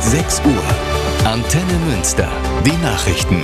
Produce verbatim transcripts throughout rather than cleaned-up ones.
sechs Uhr. Antenne Münster. Die Nachrichten.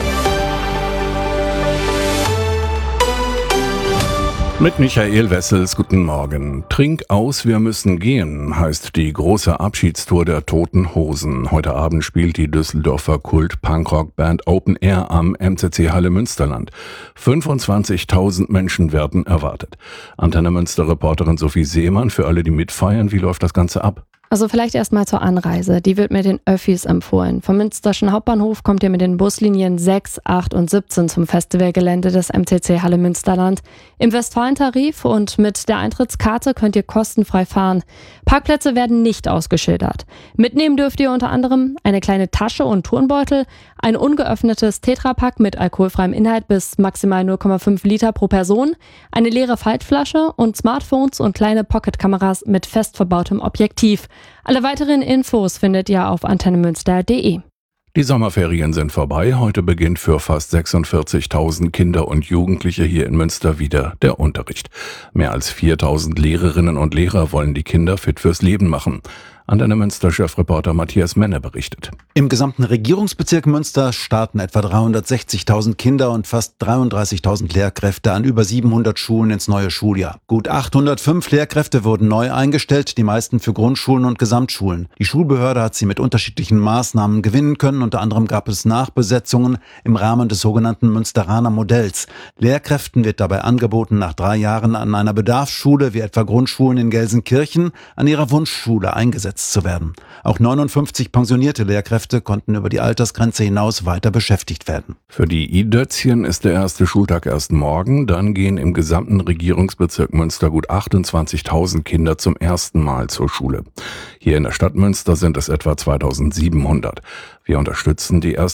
Mit Michael Wessels, guten Morgen. Trink aus, wir müssen gehen, heißt die große Abschiedstour der Toten Hosen. Heute Abend spielt die Düsseldorfer Kult-Punkrock-Band Open Air am M C C Halle Münsterland. fünfundzwanzigtausend Menschen werden erwartet. Antenne Münster-Reporterin Sophie Seemann, für alle, die mitfeiern, wie läuft das Ganze ab? Also vielleicht erstmal zur Anreise. Die wird mit den Öffis empfohlen. Vom Münsterschen Hauptbahnhof kommt ihr mit den Buslinien sechs, acht und siebzehn zum Festivalgelände des M C C Halle Münsterland. Im Westfalentarif und mit der Eintrittskarte könnt ihr kostenfrei fahren. Parkplätze werden nicht ausgeschildert. Mitnehmen dürft ihr unter anderem eine kleine Tasche und Turnbeutel, ein ungeöffnetes Tetrapack mit alkoholfreiem Inhalt bis maximal null Komma fünf Liter pro Person, eine leere Faltflasche und Smartphones und kleine Pocketkameras mit fest verbautem Objektiv. Alle weiteren Infos findet ihr auf antennemünster punkt de. Die Sommerferien sind vorbei. Heute beginnt für fast sechsundvierzigtausend Kinder und Jugendliche hier in Münster wieder der Unterricht. Mehr als viertausend Lehrerinnen und Lehrer wollen die Kinder fit fürs Leben machen. Antenne Münster-Chefreporter Matthias Menne berichtet. Im gesamten Regierungsbezirk Münster starten etwa dreihundertsechzigtausend Kinder und fast dreiunddreißigtausend Lehrkräfte an über siebenhundert Schulen ins neue Schuljahr. Gut achthundertfünf Lehrkräfte wurden neu eingestellt, die meisten für Grundschulen und Gesamtschulen. Die Schulbehörde hat sie mit unterschiedlichen Maßnahmen gewinnen können. Unter anderem gab es Nachbesetzungen im Rahmen des sogenannten Münsteraner Modells. Lehrkräften wird dabei angeboten, nach drei Jahren an einer Bedarfsschule wie etwa Grundschulen in Gelsenkirchen an ihrer Wunschschule eingesetzt zu werden. Auch neunundfünfzig pensionierte Lehrkräfte konnten über die Altersgrenze hinaus weiter beschäftigt werden. Für die I-Dötzchen ist der erste Schultag erst morgen. Dann gehen im gesamten Regierungsbezirk Münster gut achtundzwanzigtausend Kinder zum ersten Mal zur Schule. Hier in der Stadt Münster sind es etwa zweitausendsiebenhundert. Wir unterstützen die erste